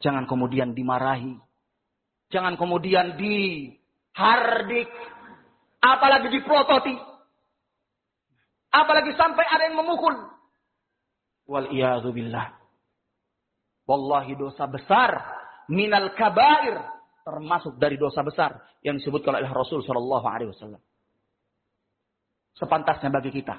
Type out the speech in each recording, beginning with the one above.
Jangan kemudian dimarahi. Jangan kemudian dihardik. Apalagi diprototi. Apalagi sampai ada yang memukul. Wal'iyadzubillah. Wallahi dosa besar. Minal kabair. Termasuk dari dosa besar. Yang disebutkan oleh Rasul SAW. Sepantasnya bagi kita.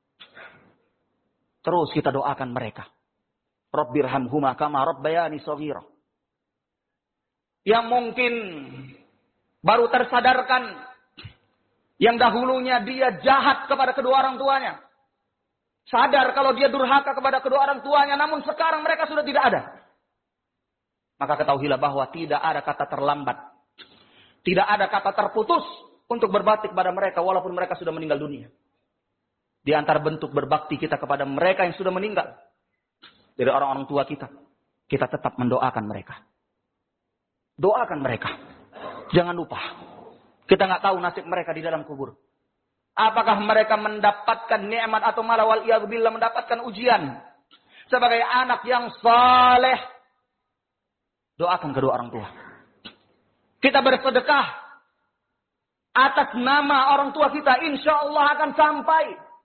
Terus kita doakan mereka. Rabbirhamhuma kama rabbayani shaghira. Yang mungkin baru tersadarkan. Yang dahulunya dia jahat kepada kedua orang tuanya. Sadar kalau dia durhaka kepada kedua orang tuanya. Namun sekarang mereka sudah tidak ada. Maka ketahuilah bahwa tidak ada kata terlambat. Tidak ada kata terputus. Untuk berbakti kepada mereka. Walaupun mereka sudah meninggal dunia. Di antara bentuk berbakti kita kepada mereka yang sudah meninggal. Dari orang-orang tua kita. Kita tetap mendoakan mereka. Doakan mereka. Jangan lupa. Kita nggak tahu nasib mereka di dalam kubur. Apakah mereka mendapatkan nikmat atau malah wal'iyadzubillah mendapatkan ujian. Sebagai anak yang saleh. Doakan kedua orang tua. Kita bersedekah. Atas nama orang tua kita. Insya Allah akan sampai.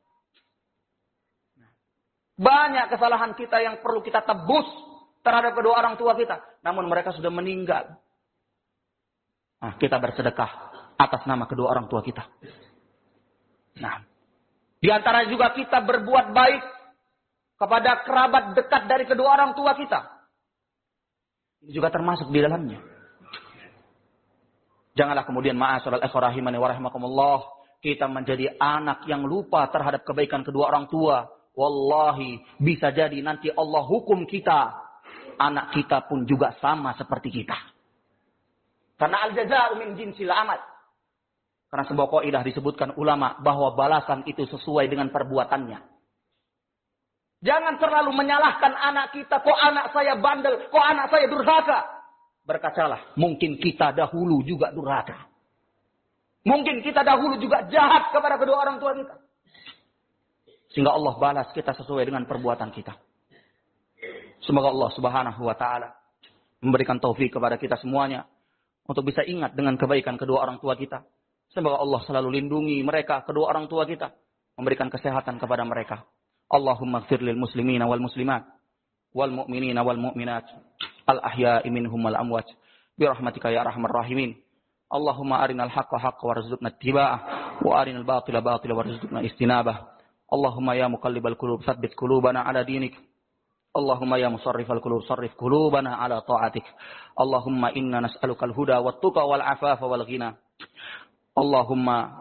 Banyak kesalahan kita yang perlu kita tebus. Terhadap kedua orang tua kita. Namun mereka sudah meninggal. Nah, kita bersedekah. Atas nama kedua orang tua kita. Nah, di antara juga kita berbuat baik kepada kerabat dekat dari kedua orang tua kita. Ini juga termasuk di dalamnya. Janganlah kemudian ma'asyiral ikhwah rahimani wa rahimakumullah, kita menjadi anak yang lupa terhadap kebaikan kedua orang tua. Wallahi, bisa jadi nanti Allah hukum kita. Anak kita pun juga sama seperti kita. Karena al-jaza'u min jinsil amal. Karena sebuah kaidah disebutkan ulama bahwa balasan itu sesuai dengan perbuatannya. Jangan terlalu menyalahkan anak kita. Kok anak saya bandel? Kok anak saya durhaka? Berkacalah. Mungkin kita dahulu juga durhaka. Mungkin kita dahulu juga jahat kepada kedua orang tua kita. Sehingga Allah balas kita sesuai dengan perbuatan kita. Semoga Allah Subhanahu wa ta'ala memberikan taufik kepada kita semuanya. Untuk bisa ingat dengan kebaikan kedua orang tua kita. Semoga Allah selalu lindungi mereka, kedua orang tua kita. Memberikan kesehatan kepada mereka. Allahumma ighfir lil muslimina wal muslimat. Wal mu'minina wal mu'minat. Al ahya'i minhum wal amwat. Birahmatika ya arhamar rahimin. Allahumma arinal haqqa haqqa warzuqna ittiba'ah. Wa arinal batila batila warzuqna istinabah. Allahumma ya muqallibal qulub tsabbit qulubana ala dinik. Allahumma ya musarrifal qulub sarrif qulubana ala ta'atik. Allahumma inna nas'alukal huda wat tuqa wal afafa wal ghina. Allahumma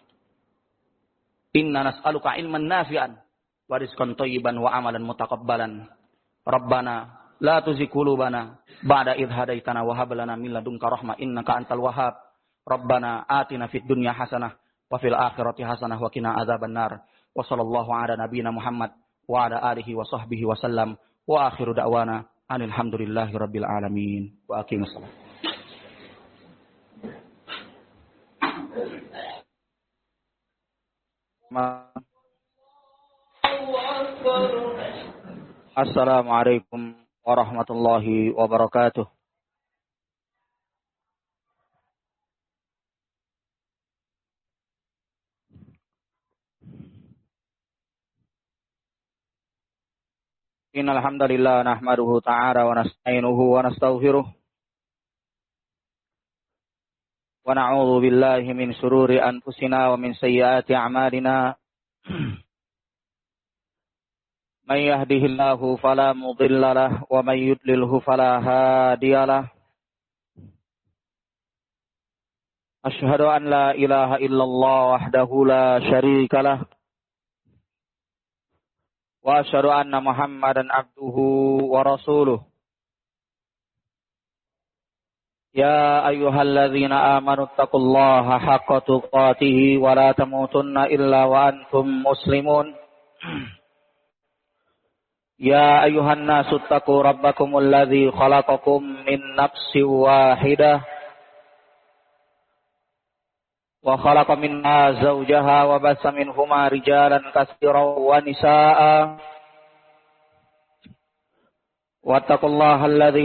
inna nas'aluka ilman nafi'an wa rizqan thayyiban wa amalan mutaqabbalan. Rabbana la tuzigh qulubana ba'da idh hadaitana wa hab lana min ladunka rahmah innaka antal wahhab. Rabbana atina fid dunya hasanah wa fil akhirati hasanah wa qina adzabannar. Wa sallallahu ala nabiyyina Muhammad wa ala alihi wa sahbihi wa sallam. Wa akhiru da'wana anil hamdulillahi rabbil alamin. Wa aqimus shalah. Assalamualaikum warahmatullahi wabarakatuh. Innal hamdalillah nahmaduhu ta'ala wa nasta'inuhu wa nastaghfiruh. Wa na'udzu billahi min shururi anfusina wa min sayyiati a'malina. May yahdihillahu fala mudilla lahu wa may yudlilhu fala hadiya lahu. Asyhadu an la ilaha illallah wahdahu la syarika lahu. Wa asyhadu anna Muhammadan abduhu wa rasuluh. Ya ayyuhalladzina amanu taqullaha haqqa tuqatih wa la tamutunna illa wa antum muslimun. Ya ayyuhan nasu taqu rabbakumul ladzi khalaqakum min nafsin wahidah wa khalaqa minha zawjaha wa bassa minhuma rijalan katsiran wa nisaa'a wattaqullaha alladzi